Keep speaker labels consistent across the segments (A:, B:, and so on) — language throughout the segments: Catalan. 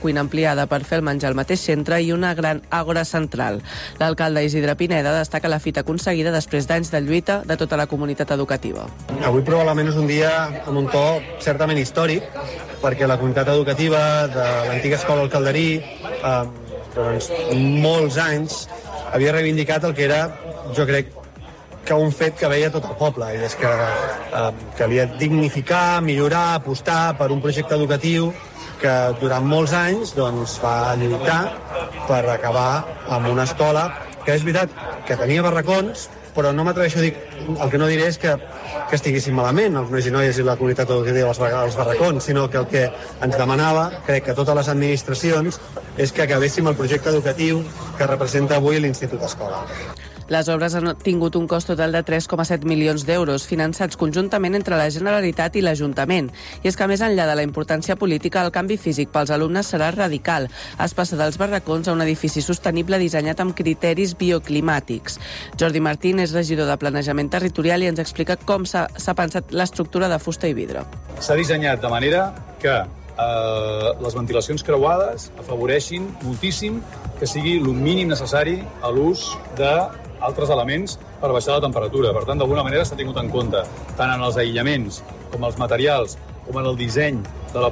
A: cuina ampliada per fer el menjar al mateix centre i una gran àgora central. L'alcalde Isidre Pineda destaca la fita aconseguida després d'anys de lluita de tota la comunitat educativa.
B: Avui probablement és un dia amb un to certament històric, perquè la comunitat educativa de l'antiga escola al Calderí durant molts anys havia reivindicat el que era, jo crec, que un fet que veia tot el poble, i és que calia dignificar, millorar, apostar per un projecte educatiu que durant molts anys va lluitar per acabar amb una escola que és veritat que tenia barracons, però no m'atreveixo a dir, el que no diré és que estiguessin malament els nois i noies i la comunitat educativa als barracons, sinó que el que ens demanava, crec que totes les administracions, és que acabéssim el projecte educatiu que representa avui l'Institut Escola.
A: Les obres han tingut un cost total de 3,7 milions d'euros, finançats conjuntament entre la Generalitat i l'Ajuntament. I és que, més enllà de la importància política, el canvi físic pels alumnes serà radical. Es passa dels barracons a un edifici sostenible dissenyat amb criteris bioclimàtics. Jordi Martín és regidor de Planejament Territorial i ens explica com s'ha pensat l'estructura de fusta i vidre.
C: S'ha dissenyat de manera que les ventilacions creuades afavoreixin moltíssim que sigui el mínim necessari a l'ús d'altres elements per baixar la temperatura. Per tant, d'alguna manera s'ha tingut en compte tant en els aïllaments com els materials com en el disseny del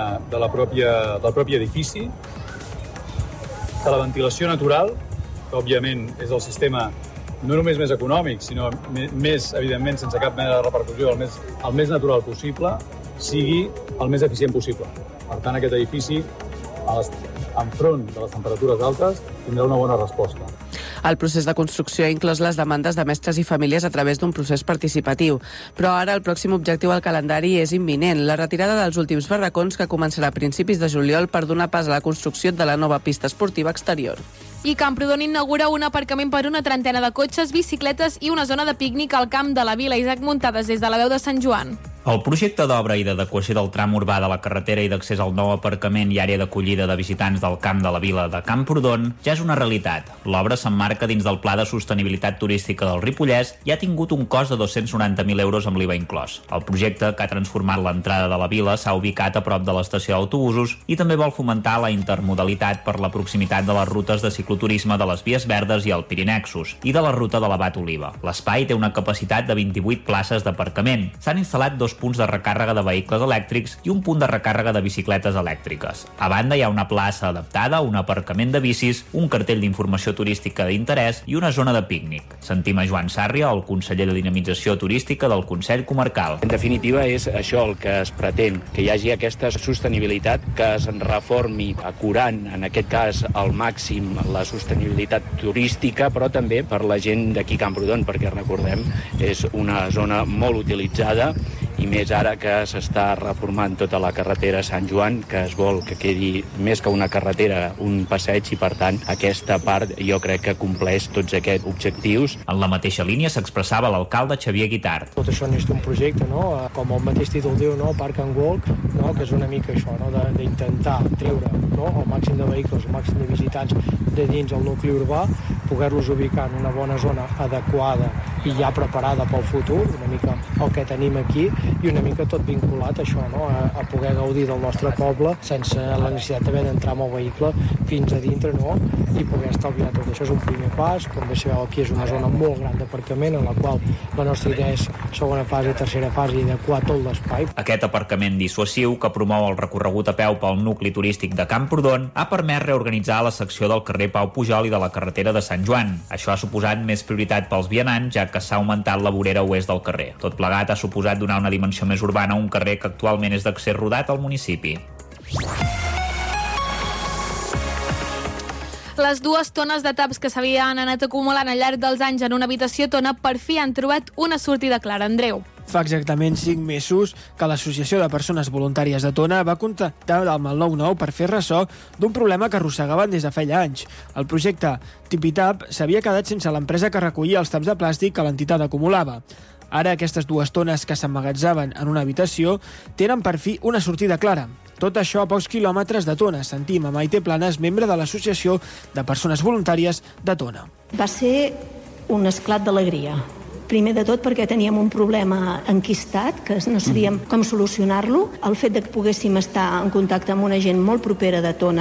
C: propi edifici, que la ventilació natural, que òbviament és el sistema no només més econòmic, sinó més, evidentment, sense cap mena de repercussió, el més natural possible, sigui el més eficient possible. Per tant, aquest edifici, enfront de les temperatures altes, tindrà una bona resposta.
A: El procés de construcció ha inclòs les demandes de mestres i famílies a través d'un procés participatiu. Però ara el pròxim objectiu al calendari és imminent, la retirada dels últims barracons, que començarà a principis de juliol per donar pas a la construcció de la nova pista esportiva exterior.
D: I Camprodon inaugura un aparcament per una trentena de cotxes, bicicletes i una zona de pícnic al camp de la Vila. Isaac Muntades, des de la veu de Sant Joan.
E: El projecte d'obra i d'adequació del tram urbà de la carretera i d'accés al nou aparcament i àrea d'acollida de visitants del Camp de la Vila de Camprodon ja és una realitat. L'obra s'emmarca dins del Pla de Sostenibilitat Turística del Ripollès i ha tingut un cost de 290.000 euros amb l'IVA inclòs. El projecte, que ha transformat l'entrada de la vila, s'ha ubicat a prop de l'estació d'autobusos i també vol fomentar la intermodalitat per la proximitat de les rutes de cicloturisme de les Vies Verdes i el Pirinexus i de la ruta de l'Abat Oliva. L'espai té una capacitat de 28 places d'aparcament. S'han instal·lat 2 punts de recàrrega de vehicles elèctrics i un punt de recàrrega de bicicletes elèctriques. A banda hi ha una plaça adaptada, un aparcament de bicis, un cartell d'informació turística d'interès i una zona de pícnic. Sentim a Joan Sàrria, el conseller de Dinamització Turística del Consell Comarcal.
F: En definitiva, és això el que es pretén, que hi hagi aquesta sostenibilitat, que es reformi acurant, en aquest cas, al màxim la sostenibilitat turística, però també per la gent d'aquí Camprodon, perquè recordem, és una zona molt utilitzada i més ara que s'està reformant tota la carretera Sant Joan, que es vol que quedi més que una carretera, un passeig, i per tant aquesta part jo crec que compleix tots aquests objectius.
E: En la mateixa línia s'expressava l'alcalde Xavier Guitart.
G: Tot això n'és un projecte, no? Com el mateix títol diu, no? Park and Walk, no? Que és una mica això, no? D'intentar treure, no? El màxim de vehicles, el màxim de visitants de dins el nucli urbà, poder-los ubicar en una bona zona adequada i ja preparada pel futur, una mica el que tenim aquí, i una mica tot vinculat a això, no? A poder gaudir del nostre poble sense la necessitat d'haver d'entrar amb el vehicle fins a dintre, no? I poder estalviar tot això. És un primer pas. Com bé sabeu, aquí és una zona molt gran d'aparcament en la qual la nostra idea és segona fase i tercera fase i adequar tot l'espai.
E: Aquest aparcament dissuasiu, que promou el recorregut a peu pel nucli turístic de Camprodon, ha permès reorganitzar la secció del carrer Pau Pujol i de la carretera de Sant Joan. Això ha suposat més prioritat pels vianants, ja que s'ha augmentat la vorera oest del carrer. Tot plegat ha suposat donar una dimensió més urbana a un carrer que actualment és d'accés rodat al municipi.
D: Les 2 tones de taps que s'havien anat acumulant al llarg dels anys en una habitació tona per fi han trobat una sortida clara. Andreu.
H: Fa exactament 5 mesos que l'Associació de Persones Voluntàries de Tona va contactar amb el 9-9 per fer ressò d'un problema que arrossegaven des de feia anys. El projecte Tipitap s'havia quedat sense l'empresa que recollia els taps de plàstic que l'entitat acumulava. Ara aquestes 2 tones que s'emmagatzaven en una habitació tenen per fi una sortida clara. Tot això a pocs quilòmetres de Tona. Sentim a Maite Planes, membre de l'Associació de Persones Voluntàries de Tona.
I: Va ser un esclat d'alegria. Primer de tot perquè teníem un problema enquistat, que no sabíem com solucionar-lo. El fet de que poguéssim estar en contacte amb una gent molt propera de Tona